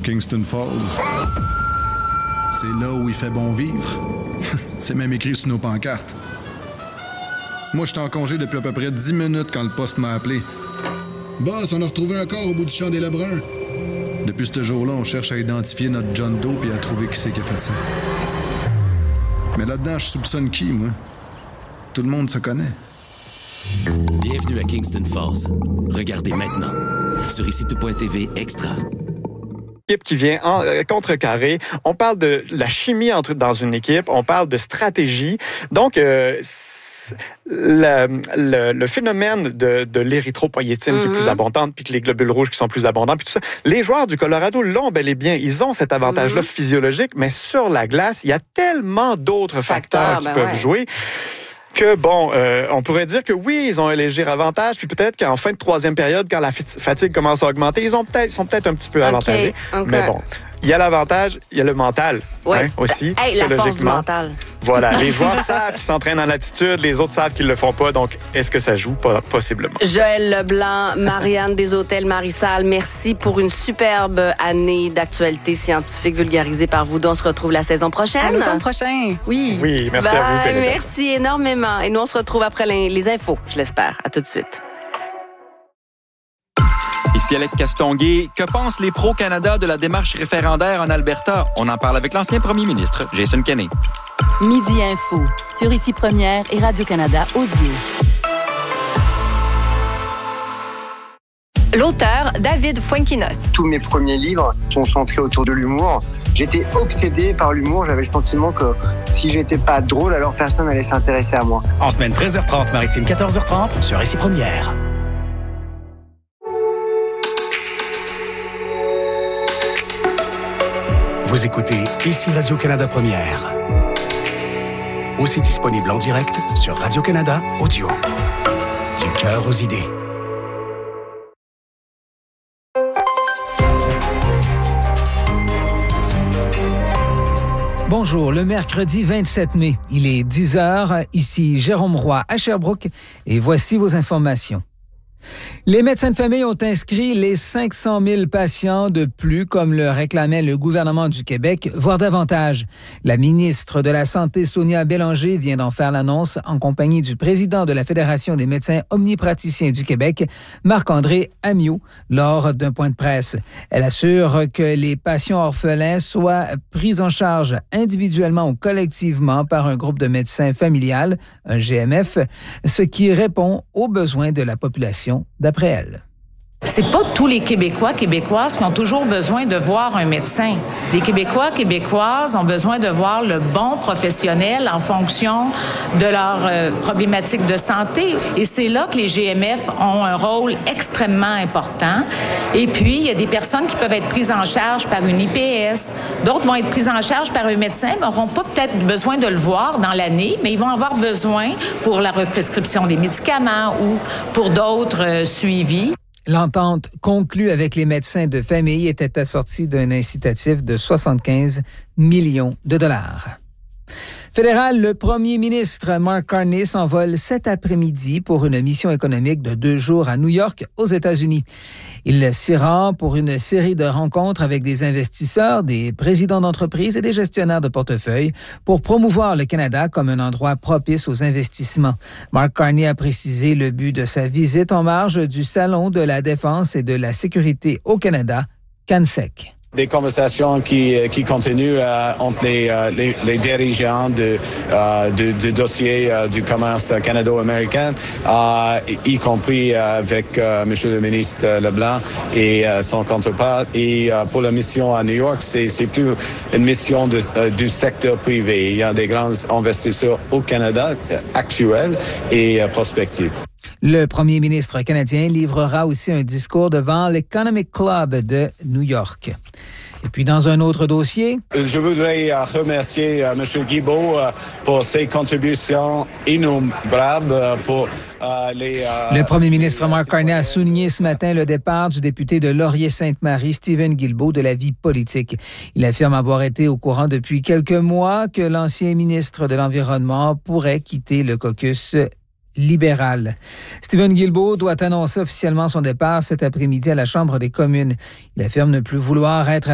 Kingston Falls. C'est là où il fait bon vivre. C'est même écrit sur nos pancartes. Moi, j'étais en congé depuis à peu près 10 minutes quand le poste m'a appelé. Boss, on a retrouvé un corps au bout du champ des Lebrun. Depuis ce jour-là, on cherche à identifier notre John Doe et à trouver qui c'est qui a fait ça. Mais là-dedans, je soupçonne qui, moi? Tout le monde se connaît. Bienvenue à Kingston Falls. Regardez maintenant sur ICITO.tv Extra. Équipe qui vient contrecarrer. On parle de la chimie dans une équipe, on parle de stratégie. Donc, le phénomène de l'érythropoïétine qui est plus abondante, puis que les globules rouges qui sont plus abondants, puis tout ça. Les joueurs du Colorado l'ont bel et bien. Ils ont cet avantage-là physiologique, mais sur la glace, il y a tellement d'autres facteurs qui peuvent jouer. Que on pourrait dire que oui, ils ont un léger avantage, puis peut-être qu'en fin de troisième période, quand la fatigue commence à augmenter, ils sont peut-être un petit peu avantagés. Mais bon, il y a l'avantage, il y a le mental aussi, psychologiquement. La force du mental. Voilà, les joueurs savent qu'ils s'entraînent en altitude, les autres savent qu'ils le font pas, donc est-ce que ça joue? Possiblement. Joël Leblanc, Marianne des Hôtels Marissal, merci pour une superbe année d'actualité scientifique vulgarisée par vous. On se retrouve la saison prochaine. À l'automne prochain, oui. Oui, merci à vous, Pénélope. Merci énormément. Et nous, on se retrouve après les infos, je l'espère. À tout de suite. Ici Alec Castonguay. Que pensent les pro-Canada de la démarche référendaire en Alberta? On en parle avec l'ancien premier ministre, Jason Kenney. Midi Info, sur Ici Première et Radio-Canada Audio. L'auteur, David Fuenquinos. Tous mes premiers livres sont centrés autour de l'humour. J'étais obsédé par l'humour. J'avais le sentiment que si j'étais pas drôle, alors personne n'allait s'intéresser à moi. En semaine 13h30, maritime 14h30, sur Ici Première. Vous écoutez Ici Radio-Canada Première. Aussi disponible en direct sur Radio-Canada Audio. Du cœur aux idées. Bonjour, le mercredi 27 mai, il est 10h, ici Jérôme Roy à Sherbrooke et voici vos informations. Les médecins de famille ont inscrit les 500 000 patients de plus, comme le réclamait le gouvernement du Québec, voire davantage. La ministre de la Santé, Sonia Bélanger, vient d'en faire l'annonce en compagnie du président de la Fédération des médecins omnipraticiens du Québec, Marc-André Amiot, lors d'un point de presse. Elle assure que les patients orphelins soient pris en charge individuellement ou collectivement par un groupe de médecins familial, un GMF, ce qui répond aux besoins de la population, d'après elle. C'est pas tous les Québécois, Québécoises qui ont toujours besoin de voir un médecin. Les Québécois, Québécoises ont besoin de voir le bon professionnel en fonction de leurs problématiques de santé. Et c'est là que les GMF ont un rôle extrêmement important. Et puis, il y a des personnes qui peuvent être prises en charge par une IPS. D'autres vont être prises en charge par un médecin, mais n'auront pas peut-être besoin de le voir dans l'année, mais ils vont avoir besoin pour la represcription des médicaments ou pour d'autres suivis. L'entente conclue avec les médecins de famille était assortie d'un incitatif de 75 millions de dollars. Fédéral, le premier ministre Mark Carney s'envole cet après-midi pour une mission économique de 2 jours à New York, aux États-Unis. Il s'y rend pour une série de rencontres avec des investisseurs, des présidents d'entreprises et des gestionnaires de portefeuille pour promouvoir le Canada comme un endroit propice aux investissements. Mark Carney a précisé le but de sa visite en marge du Salon de la défense et de la sécurité au Canada, CANSEC. Des conversations qui continuent entre les dirigeants du dossier du commerce canado-américain, y compris avec M. le ministre Leblanc et son contrepart. Et pour la mission à New York, c'est plus une mission du secteur privé. Il y a des grands investisseurs au Canada actuels et prospectifs. Le premier ministre canadien livrera aussi un discours devant l'Economic Club de New York. Et puis, dans un autre dossier... Je voudrais remercier M. Guilbeault pour ses contributions innombrables pour Le premier ministre Mark Carney a souligné ce matin le départ du député de Laurier-Sainte-Marie, Stephen Guilbeault, de la vie politique. Il affirme avoir été au courant depuis quelques mois que l'ancien ministre de l'Environnement pourrait quitter le caucus libéral. Stephen Guilbeault doit annoncer officiellement son départ cet après-midi à la Chambre des communes. Il affirme ne plus vouloir être